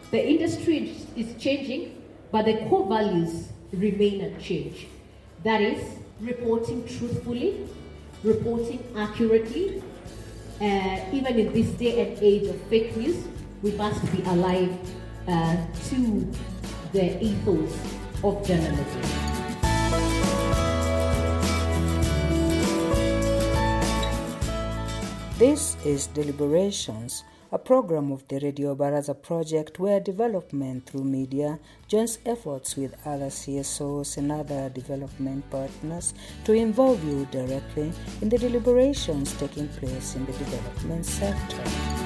The industry is changing, but the core values remain unchanged. That is, reporting truthfully, reporting accurately. Even in this day and age of fake news, we must be alive to the ethos of journalism. This is Deliberations, a program of the Radio Baraza project where development through media joins efforts with other CSOs and other development partners to involve you directly in the deliberations taking place in the development sector.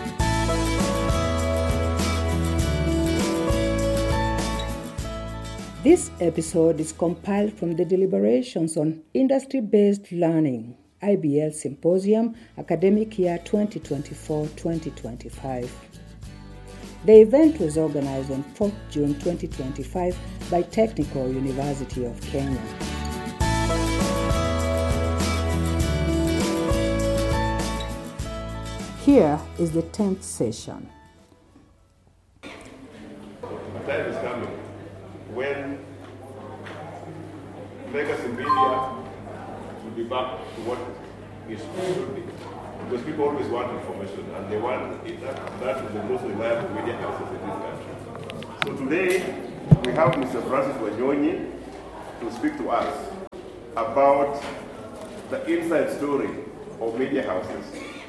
This episode is compiled from the deliberations on industry-based learning, IBL Symposium, Academic Year 2024-2025. The event was organized on 4th June 2025 by Technical University of Kenya. Here is the 10th session. The time is coming when legacy media will be back to what it should be. Because people always want information and they want that is the most reliable media houses in this country. So today we have Mr. Francis Wanyonyi to speak to us about the inside story of media houses.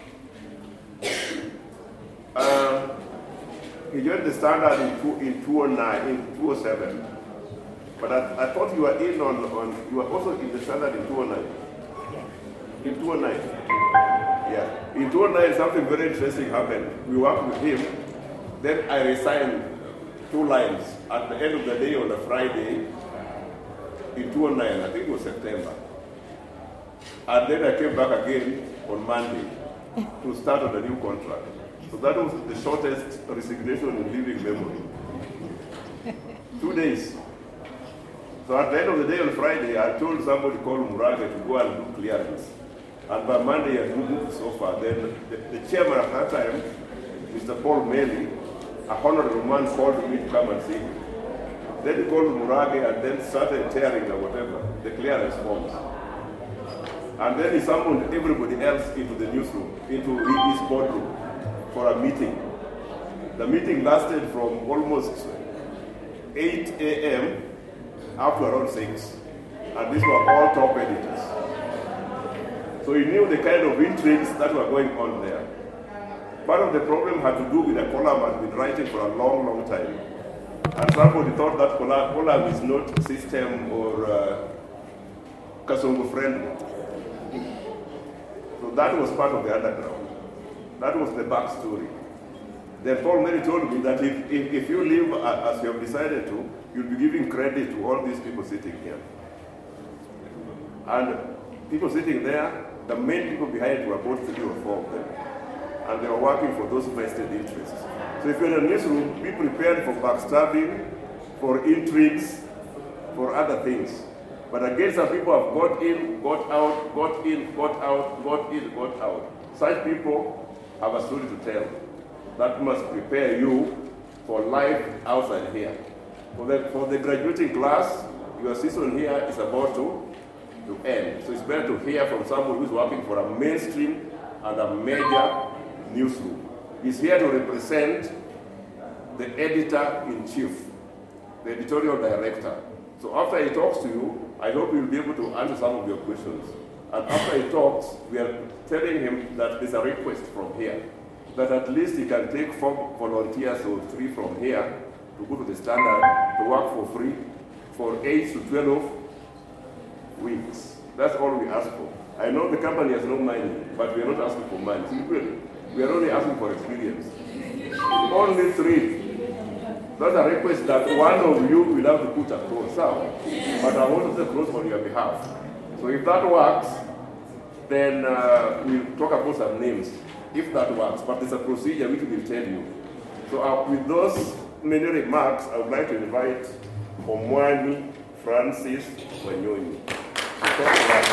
He joined the Standard in 2007. But I thought you were you were also in the Standard in 2009. In 2009. Yeah. In 2009, something very interesting happened. We worked with him. Then I resigned 2 lines at the end of the day on a Friday in 2009. I think it was September. And then I came back again on Monday to start on a new contract. So that was the shortest resignation in living memory. 2 days. So at the end of the day on Friday, I told somebody called Murage to go and do clearance. And by Monday, I moved so far. Then the chairman at that time, Mr. Paul Meli, a honorable man, called me to come and see him. Then he called Murage and then started tearing the clearance forms. And then he summoned everybody else into the newsroom, into his boardroom for a meeting. The meeting lasted from almost 8 a.m. up to around 6. And these were all top editors. So he knew the kind of intrigues that were going on there. Part of the problem had to do with a column I'd been writing for a long, long time. And somebody thought that column is not system or Kasongo friendly. So that was part of the underground. That was the backstory. Then Paul Mary told me that if you leave as you have decided to, you'll be giving credit to all these people sitting here. And people sitting there, the main people behind it were about 3 or 4 of them. And they were working for those vested interests. So if you're in a newsroom, be prepared for backstabbing, for intrigues, for other things. But again, some people have got in, got out, got in, got out, got in, got out. Such people have a story to tell. That must prepare you for life outside here. For the graduating class, your season here is about to end. So it's better to hear from someone who's working for a mainstream and a major newsroom. He's here to represent the editor-in-chief, the editorial director. So after he talks to you, I hope you'll be able to answer some of your questions. And after he talks, we are telling him that there's a request from here, that at least he can take 4 volunteers or 3 from here to go to the Standard to work for free for 8 to 12 weeks. That's all we ask for. I know the company has no money, but we are not asking for money. Simply, we are only asking for experience. Only 3. That's a request that one of you will have to put across. But I want to cross on your behalf. So if that works, then we'll talk about some names, if that works. But there's a procedure which we will tell you. So with those many remarks, I would like to invite Omwani Francis Wanyonyi to talk about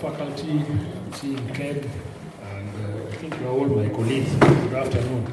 faculty, seeing Ken, and I think you are all my colleagues. Good afternoon.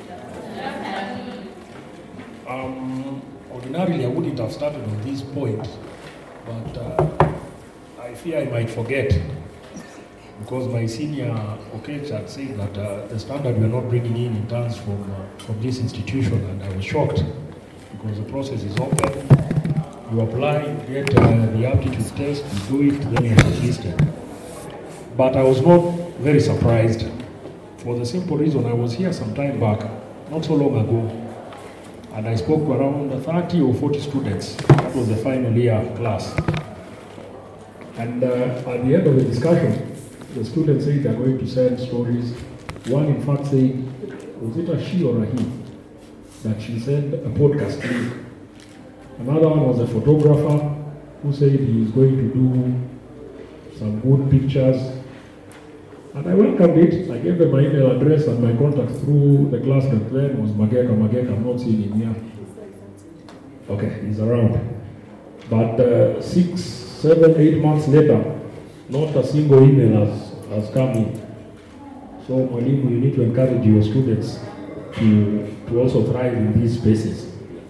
Ordinarily, I wouldn't have started on this point, but I fear I might forget, because my senior Okech had said that the standard we are not bringing in interns from this institution, and I was shocked, because the process is open. You apply, you get the aptitude test, you do it, then you're shortlisted. But I was not very surprised, for the simple reason I was here some time back, not so long ago, and I spoke to around 30 or 40 students. That was the final year class. And at the end of the discussion, the students said they're going to send stories. One, in fact, said, was it a she or a he, that she sent a podcast link. Another one was a photographer who said he is going to do some good pictures. And I welcomed it. I gave them my email address and my contact through the class that then was Mageka. I'm not seeing him here. Okay, he's around. But 6, 7, 8 months later, not a single email has come in. So, Mwalimu, you need to encourage your students to also thrive in these spaces.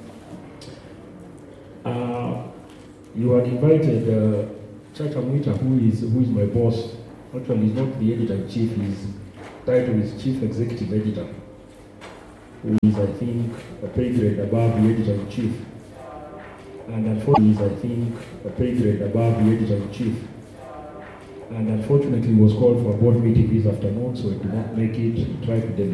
You had invited Chacha Mwita, who is my boss. Actually, he's not the editor-in-chief, his title is Chief Executive Editor, who is, I think, a pay grade above the editor-in-chief. And unfortunately, I think, a pay grade above the editor-in-chief. And unfortunately, he was called for a board meeting this afternoon, so he did not make it. He tried to